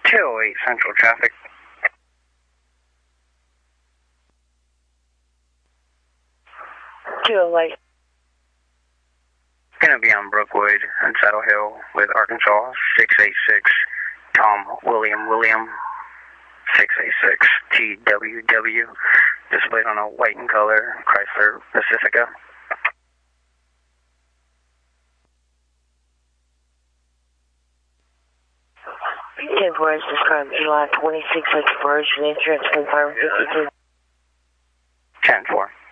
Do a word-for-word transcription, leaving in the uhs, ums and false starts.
two oh eight Central traffic. two oh eight. Gonna be on Brookwood and Saddle Hill with Arkansas, six eight six Tom William William, six eight six T W W, displayed on a white and color Chrysler Pacifica. Invoice is from July twenty-sixth, expiration insurance confirmed fifty-two. ten four.